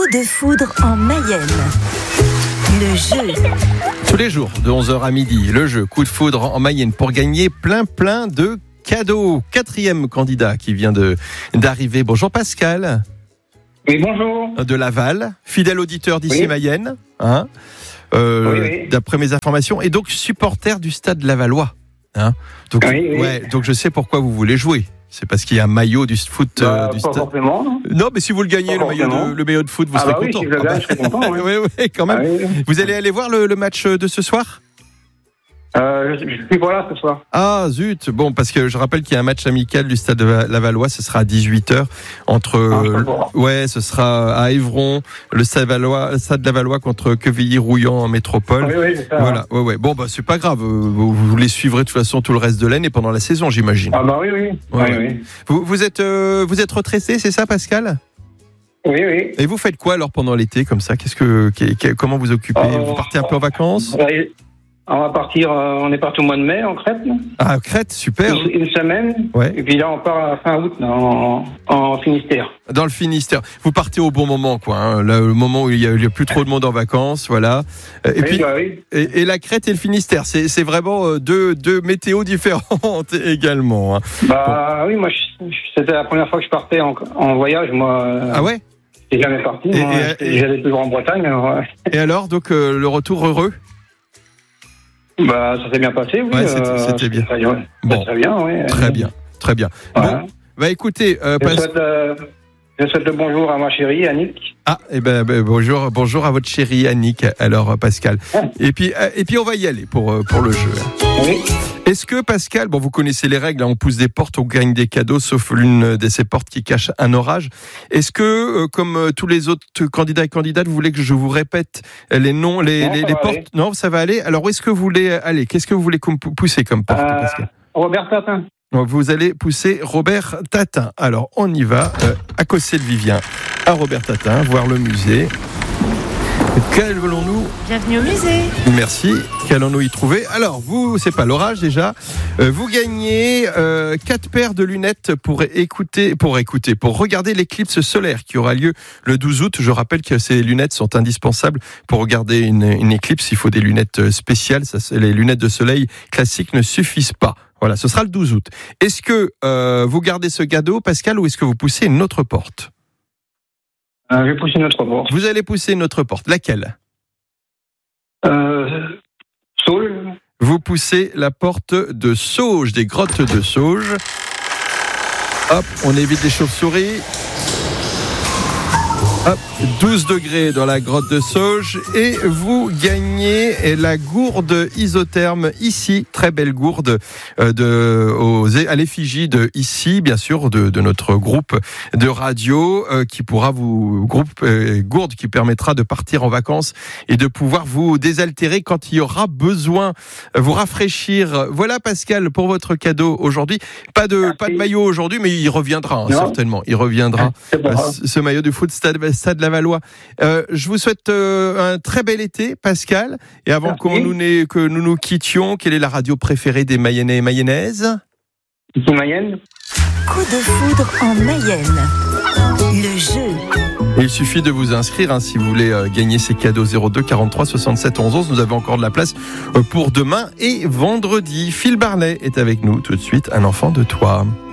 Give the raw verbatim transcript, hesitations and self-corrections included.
Coup de foudre en Mayenne. Le jeu. Tous les jours, de onze heures à midi, le jeu Coup de foudre en Mayenne pour gagner plein plein de cadeaux. Quatrième candidat qui vient de, d'arriver. Bonjour Pascal. Oui, bonjour. De Laval, fidèle auditeur d'ici oui. Mayenne, hein, euh, oui, oui. d'après mes informations, et donc supporter du Stade Lavallois. Hein. Donc, oui, oui. Ouais, donc je sais pourquoi vous voulez jouer. C'est parce qu'il y a un maillot du foot Bah, euh, du pas stade. forcément. Non, non, mais si vous le gagnez, le maillot, de, le maillot de foot, vous ah serez bah content. Oui, si je le gagne, je serai content. Oui, oui, oui, quand même. Ah, oui, oui. Vous allez aller voir le, le match de ce soir ? Euh, je, je suis pas là ce soir. Ah zut, bon, parce que je rappelle qu'il y a un match amical du Stade Lavallois, ce sera à dix-huit heures entre Ah, ouais, ce sera à Évron, le Stade Lavallois, Stade Lavallois contre Quevilly-Rouen en métropole. Oui, oui, c'est ça. Voilà, ouais, ouais. Bon, bah c'est pas grave, vous, vous les suivrez de toute façon tout le reste de l'année pendant la saison, j'imagine. Ah bah oui, oui. Ouais, oui, ouais. oui. Vous, vous êtes, euh, vous êtes retraité, c'est ça, Pascal ? Oui, oui. Et vous faites quoi alors pendant l'été comme ça ? Qu'est-ce que, qu'est, qu'est, comment vous occupez ? Euh, Vous partez un peu en vacances ? Ouais. On va partir, euh, on est parti au mois de mai en Crète. Là. Ah, Crète, super. Une, une semaine. Ouais. Et puis là, on part à fin août là, en, en Finistère. Dans le Finistère. Vous partez au bon moment, quoi. Hein. Là, le moment où il n'y a, a plus trop de monde en vacances, voilà. Et oui, puis, bah oui. et, et la Crète et le Finistère, c'est, c'est vraiment deux, deux météos différentes également. Hein. Bah bon. Oui, moi, je, c'était la première fois que je partais en, en voyage, moi. Euh, ah ouais. J'étais jamais parti. Et, moi, et, j'allais toujours en Bretagne. Alors, ouais. Et alors, donc, euh, le retour heureux ? Bah, ça s'est bien passé, oui. Ouais, c'était, euh, c'était bien. Très bien. Bon. Très bien, oui. Très bien, très bien. Voilà. Bon, bah écoutez, euh, je, Pas... souhaite, euh, je souhaite le bonjour à ma chérie, Annick. Ah, et eh ben, ben bonjour, bonjour à votre chérie Annick. Alors, Pascal. Et puis, et puis, on va y aller pour pour le jeu. Oui. Est-ce que Pascal, bon, vous connaissez les règles, hein, on pousse des portes, on gagne des cadeaux, sauf l'une de ces portes qui cache un orage. Est-ce que, euh, comme euh, tous les autres candidats et candidates, vous voulez que je vous répète les noms, les, non, les, les portes aller. Non, ça va aller. Alors, où est-ce que vous voulez aller ? Qu'est-ce que vous voulez pousser comme porte, euh, Pascal ? Robert Tatin. Donc, vous allez pousser Robert Tatin. Alors, on y va. Euh, à Cossé-le-Vivien, à Robert Tatin, voir le musée. Qu'allons-nous Bienvenue au musée. Merci. Qu'allons-nous y trouver ? Alors, vous, c'est pas l'orage déjà. Euh, vous gagnez euh, quatre paires de lunettes pour écouter, pour écouter, pour regarder l'éclipse solaire qui aura lieu le douze août. Je rappelle que ces lunettes sont indispensables pour regarder une, une éclipse. Il faut des lunettes spéciales. Ça, les lunettes de soleil classiques ne suffisent pas. Voilà, ce sera le douze août. Est-ce que euh, vous gardez ce cadeau, Pascal, ou est-ce que vous poussez une autre porte ? Euh, je vais pousser une autre porte. Vous allez pousser une autre porte. Laquelle ? Euh, Saul. Vous poussez la porte de Sauge, des grottes de Sauge. Hop, on évite les chauves-souris. Hop, douze degrés dans la grotte de Sauge et vous gagnez la gourde isotherme ici, très belle gourde euh, de, aux, à l'effigie de ici, bien sûr, de, de notre groupe de radio euh, qui pourra vous, groupe euh, gourde qui permettra de partir en vacances et de pouvoir vous désaltérer quand il y aura besoin, vous rafraîchir. Voilà Pascal pour votre cadeau aujourd'hui. Pas de, Merci. pas de maillot aujourd'hui, mais il reviendra hein, certainement. Il reviendra. C'est bon, Euh, hein. ce maillot du foot Stade, Stade Lavallois. Euh, je vous souhaite euh, un très bel été, Pascal. Et avant qu'on nous, n'ait- que nous nous quittions, quelle est la radio préférée des Mayennais et Mayennaises ? Ici Mayenne. Coup de foudre en Mayenne. Le jeu. Et il suffit de vous inscrire hein, si vous voulez euh, gagner ces cadeaux. Zéro deux quarante-trois soixante-sept onze onze. Nous avons encore de la place euh, pour demain et vendredi. Phil Barnet est avec nous tout de suite. Un enfant de toi.